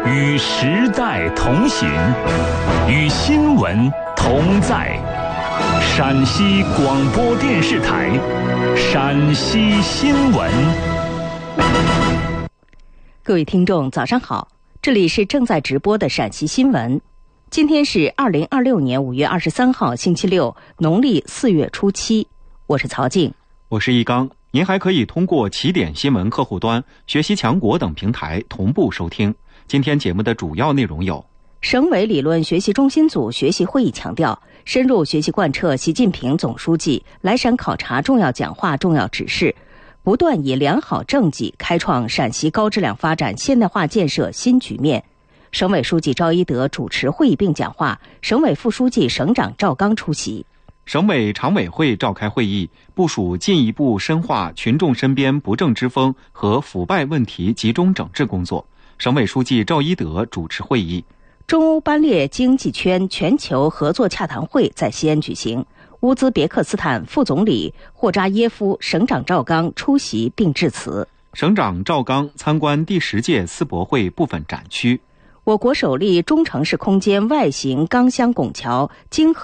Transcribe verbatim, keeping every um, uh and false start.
与时代同行，与新闻同在。陕西广播电视台陕西新闻。 各位听众早上好，这里是正在直播的陕西新闻。今天是二零二六年五月二十三号星期六，农历四月初七。我是曹静， 我是一刚。您还可以通过起点新闻客户端、学习强国等平台同步收听。今天节目的主要内容有： 省委理论学习中心组学习会议强调，深入学习贯彻习近平总书记来陕考察重要讲话、重要指示，不断以良好政绩开创陕西高质量发展现代化建设新局面。省委书记赵一德主持会议并讲话，省委副书记、省长赵刚出席。 省委常委会召开会议，部署进一步深化群众身边不正之风和腐败问题集中整治工作。省委书记赵一德主持会议。 中欧班列经济圈全球合作洽谈会在西安举行，乌兹别克斯坦副总理霍扎耶夫、省长赵刚出席并致辞。 省长赵刚参观第十届世博会部分展区。 我国首例中城式空间外形钢箱拱桥经